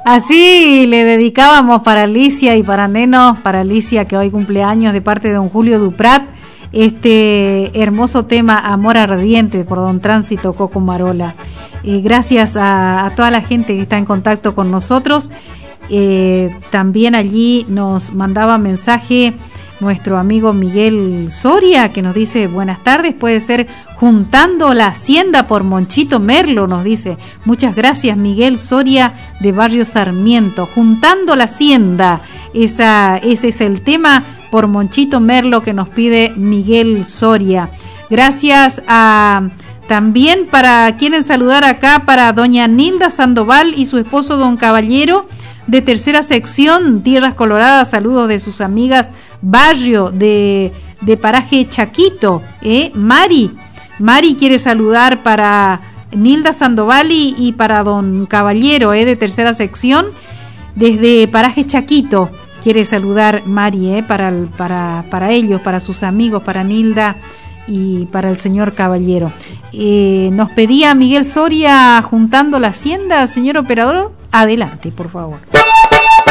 Así le dedicábamos para Alicia y para Neno, para Alicia que hoy cumpleaños de parte de don Julio Duprat, este hermoso tema Amor Ardiente por don Tránsito Coco Marola. Gracias a toda la gente que está en contacto con nosotros. También allí nos mandaba mensaje nuestro amigo Miguel Soria, que nos dice buenas tardes, puede ser Juntando la Hacienda por Monchito Merlo, nos dice. Muchas gracias, Miguel Soria de Barrio Sarmiento. Juntando la Hacienda, ese es el tema por Monchito Merlo que nos pide Miguel Soria. Gracias también quieren saludar acá para doña Nilda Sandoval y su esposo don Caballero de Tercera Sección, Tierras Coloradas. Saludos de sus amigas Barrio de Paraje Chaquito. Mari quiere saludar para Nilda Sandoval y para don Caballero de Tercera Sección desde Paraje Chaquito. Quiere saludar Mari para ellos, para sus amigos, para Nilda y para el señor Caballero. Nos pedía Miguel Soria Juntando la Hacienda, señor operador. Adelante, por favor.